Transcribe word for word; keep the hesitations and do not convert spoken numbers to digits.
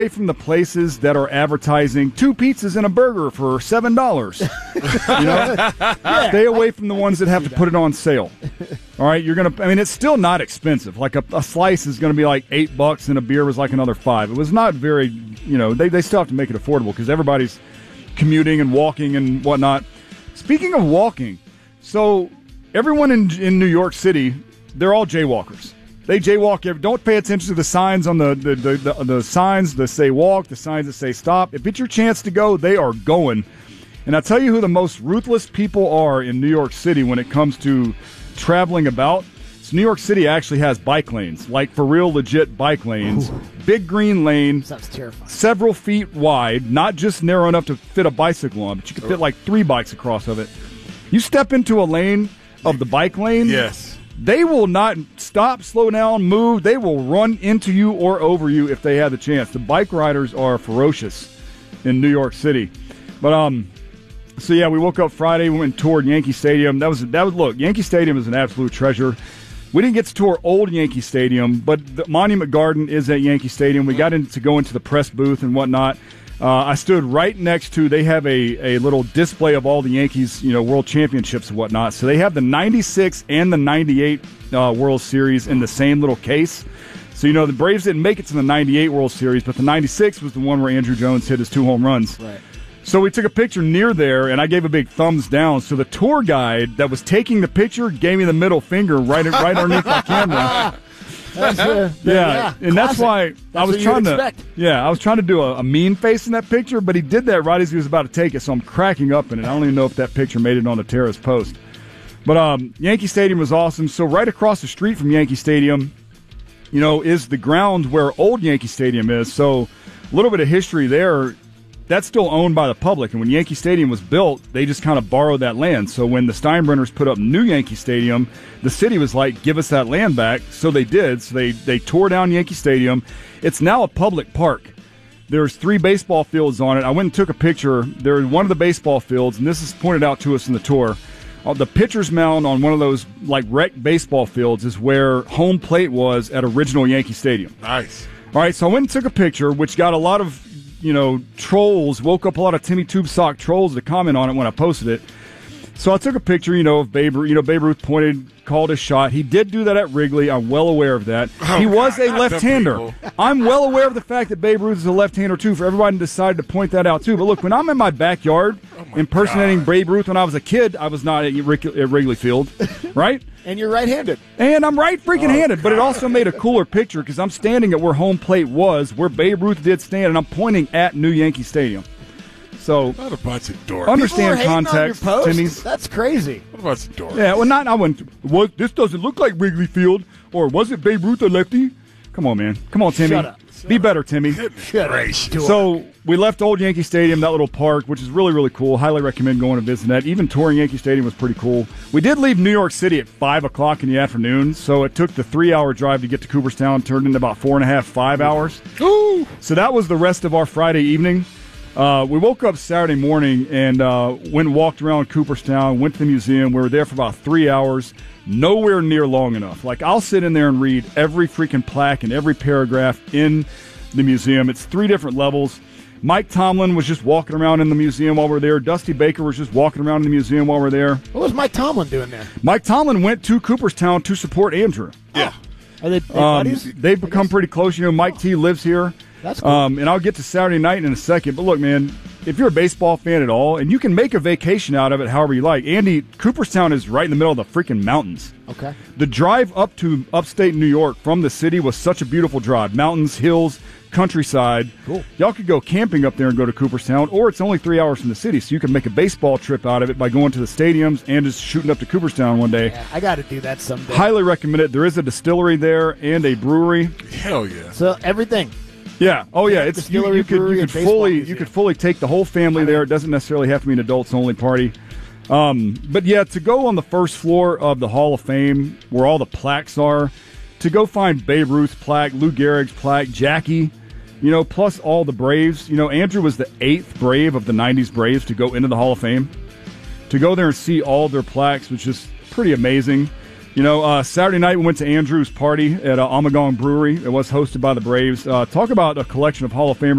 from the places that are advertising two pizzas and a burger for seven dollars. You know? Yeah. Stay away from the ones that have to put it on sale. All right, you're gonna. I mean, it's still not expensive. Like a, a slice is going to be like eight bucks, and a beer was like another five. It was not very. You know, they they still have to make it affordable because everybody's commuting and walking and whatnot. Speaking of walking, so everyone in in New York City, they're all jaywalkers. They jaywalk. Every, don't pay attention to the signs on the the, the the the signs that say walk, the signs that say stop. If it's your chance to go, they are going. And I'll tell you who the most ruthless people are in New York City when it comes to traveling about. So New York City actually has bike lanes, like for real legit bike lanes. Ooh. Big green lane. Sounds terrifying. Several feet wide, not just narrow enough to fit a bicycle on, but you can fit like three bikes across of it. You step into a lane of the bike lane. Yes. They will not stop, slow down, move. They will run into you or over you if they have the chance. The bike riders are ferocious in New York City. But um, so yeah, we woke up Friday, we went and toured Yankee Stadium. That was that was look, Yankee Stadium is an absolute treasure. We didn't get to tour old Yankee Stadium, but the Monument Garden is at Yankee Stadium. We got in to go into the press booth and whatnot. Uh, I stood right next to, they have a, a little display of all the Yankees, you know, World Championships and whatnot. So they have the ninety-six and the ninety-eight uh, World Series in the same little case. So, you know, the Braves didn't make it to the ninety-eight World Series, but the ninety-six was the one where Andrew Jones hit his two home runs. Right. So we took a picture near there, and I gave a big thumbs down. So the tour guide that was taking the picture gave me the middle finger right right underneath my camera. That's, uh, yeah, yeah, and classic. That's why that's I was trying to. Expect. Yeah, I was trying to do a, a mean face in that picture, but he did that right as he was about to take it. So I'm cracking up in it. I don't even know if that picture made it on the Terrace post. But um, Yankee Stadium was awesome. So right across the street from Yankee Stadium, you know, is the ground where old Yankee Stadium is. So a little bit of history there. That's still owned by the public. And when Yankee Stadium was built, they just kind of borrowed that land. So when the Steinbrenners put up new Yankee Stadium, the city was like, give us that land back. So they did. So they, they tore down Yankee Stadium. It's now a public park. There's three baseball fields on it. I went and took a picture. There's one of the baseball fields, and this is pointed out to us in the tour. Uh, the pitcher's mound on one of those like wrecked baseball fields is where home plate was at original Yankee Stadium. Nice. All right, so I went and took a picture, which got a lot of, you know, trolls, woke up a lot of Timmy Tube Sock trolls to comment on it when I posted it. So I took a picture, you know, of Babe Ruth. You know, Babe Ruth pointed, called a shot. He did do that at Wrigley. I'm well aware of that. Oh, he was God, a left-hander. I'm well aware of the fact that Babe Ruth is a left-hander, too, for everybody to decide to point that out, too. But look, when I'm in my backyard oh my impersonating God. Babe Ruth when I was a kid, I was not at Wrigley Field, right? And you're right-handed. And I'm right freaking Oh, handed, but it also made a cooler picture because I'm standing at where home plate was, where Babe Ruth did stand, and I'm pointing at New Yankee Stadium. So, What a bunch of dorks. understand People are hating context, on your post? Timmy's. That's crazy. What a bunch of dorks. Yeah, well, not, I wouldn't, what, this doesn't look like Wrigley Field, or was it Babe Ruth a lefty? Come on, man. Come on, Timmy. Shut up. Be better, Timmy. Goodness Shut up. gracious. So we left Old Yankee Stadium, that little park, which is really, really cool. Highly recommend going to visit that. Even touring Yankee Stadium was pretty cool. We did leave New York City at five o'clock in the afternoon, so it took the three-hour drive to get to Cooperstown, turned into about four and a half, five hours. Ooh. So that was the rest of our Friday evening. Uh, we woke up Saturday morning and uh, went and walked around Cooperstown, went to the museum. We were there for about three hours, nowhere near long enough. Like, I'll sit in there and read every freaking plaque and every paragraph in the museum. It's three different levels. Mike Tomlin was just walking around in the museum while we were there. Dusty Baker was just walking around in the museum while we were there. What was Mike Tomlin doing there? Mike Tomlin went to Cooperstown to support Andrew. Yeah. Are they, they Um, buddies? they've become pretty close. You know, Mike T lives here. That's cool. Um, and I'll get to Saturday night in a second. But look, man, if you're a baseball fan at all, and you can make a vacation out of it however you like. Andy, Cooperstown is right in the middle of the freaking mountains. Okay. The drive up to upstate New York from the city was such a beautiful drive. Mountains, hills, countryside. Cool. Y'all could go camping up there and go to Cooperstown, or it's only three hours from the city, so you can make a baseball trip out of it by going to the stadiums and just shooting up to Cooperstown one day. Yeah, I got to do that someday. Highly recommend it. There is a distillery there and a brewery. Hell yeah. So everything. Yeah. Oh, yeah. It's you, Distillery, you could brewery, you and could baseball fully museum. you could fully take the whole family there. It doesn't necessarily have to be an adults only party. Um, but yeah, to go on the first floor of the Hall of Fame where all the plaques are, to go find Babe Ruth's plaque, Lou Gehrig's plaque, Jackie, you know, plus all the Braves. You know, Andrew was the eighth Brave of the nineties Braves to go into the Hall of Fame. To go there and see all their plaques was just pretty amazing. You know, uh, Saturday night we went to Andrew's party at uh, Amagong Brewery. It was hosted by the Braves. Uh, talk about a collection of Hall of Famers